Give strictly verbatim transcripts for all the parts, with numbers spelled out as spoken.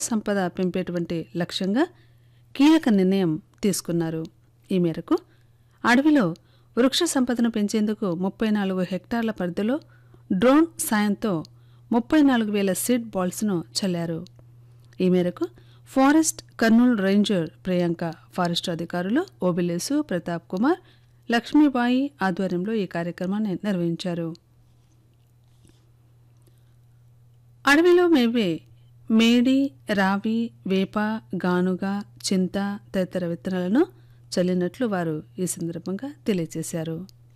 సంపద పెంపేటువంటి లక్ష్యంగా కీలక నిర్ణయం తీసుకున్నారు. ఈ మేరకు అడవిలో వృక్ష సంపదను పెంచేందుకు ముప్పై నాలుగు హెక్టార్ల పరిధిలో డ్రోన్ సాయంతో ముప్పై నాలుగు వేల సీడ్ బాల్స్ను చల్లారు. ఈ మేరకు forest Kurnool ranger Priyanka, forest అధికారులు ఓబిలేసు, ప్రతాప్ కుమార్, లక్ష్మీబాయి ఆధ్వర్యంలో ఈ కార్యక్రమాన్ని నిర్వహించారు. అడవిలో మేవే మేడి, రావి, వేప, గానుగ, చింత తదితర విత్తనాలను చల్లినట్లు వారు ఈ సందర్భంగా తెలియజేశారు.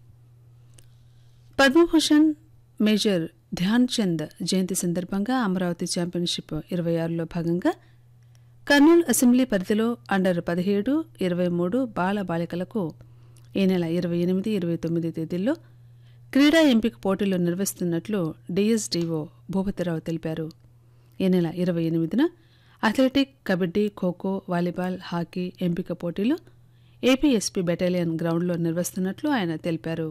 పద్మభూషణ్ మేజర్ ధ్యాన్ చంద్ జయంతి సందర్భంగా అమరావతి ఛాంపియన్షిప్ ఇరవై ఆరులో భాగంగా కర్నూలు అసెంబ్లీ పరిధిలో అండర్ పదిహేడు, ఇరవై మూడు బాల బాలికలకు ఈ నెల ఇరవై ఎనిమిది, ఇరవై తొమ్మిది తేదీల్లో క్రీడా ఎంపిక పోటీలు నిర్వహిస్తున్నట్లు డీఎస్డీఓ భూపతిరావు తెలిపారు. ఈ నెల ఇరవై ఎనిమిదిన athletic, kabaddi, kho kho, volleyball, hockey ఎంపిక పోటీలు ఏపీఎస్పీ బెటాలియన్ గ్రౌండ్లో నిర్వహిస్తున్నట్లు ఆయన తెలిపారు.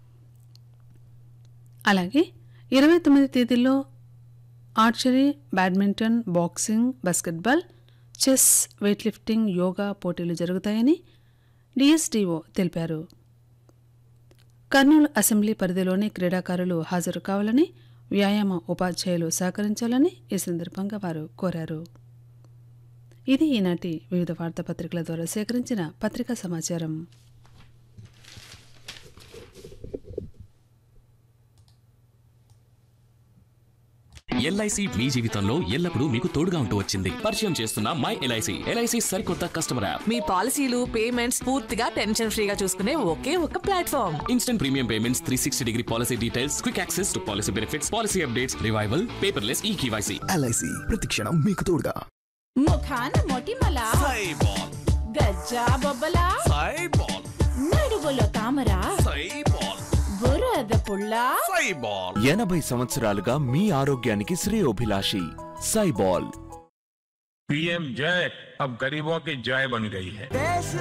అలాగే ఇరవై తొమ్మిది తేదీల్లో archery, badminton, boxing, basketball, chess, weight lifting, yoga పోటీలు జరుగుతాయని డీఎస్డీఓ తెలిపారు. కర్నూలు అసెంబ్లీ పరిధిలోని క్రీడాకారులు హాజరు కావాలని, వ్యాయామ ఉపాధ్యాయులు సహకరించాలని ఈ సందర్భంగా వారు కోరారు. ఇది ఈనాటి వివిధ వార్తాపత్రికల ద్వారా సేకరించిన పత్రికా సమాచారం. ఎల్ఐసి మీ జీవితంలో ఎల్లప్పుడూ మీకు తోడుగా ఉంటూ వచ్చింది. పరిచయం చేస్తున్న మై ఎల్ఐసి, ఎల్ఐసి సరికొత్త కస్టమర్ యాప్. మీ పాలసీలు, పేమెంట్స్ పూర్తిగా టెన్షన్ ఫ్రీగా చూసుకునే ఒకే ఒక platform. Instant premium payments, three sixty degree policy details, quick access to policy benefits, policy updates, revival, paperless ఈ కేవైసీ. ఎల్ఐసి ప్రతిక్షణం మీకు తోడుగా. ముఖాన మొటిమల, సైబాల్, గజ్జా బొబ్బల, సైబాల్, నడువులో తామర, సైబాల్, బురద పుల్ల, సైబాల్. ఎనభై సంవత్సరాలుగా మీ ఆరోగ్యానికి శ్రేయోభిలాషి సైబాల్. पीएम जय अब गरीबों की जय बन गई है.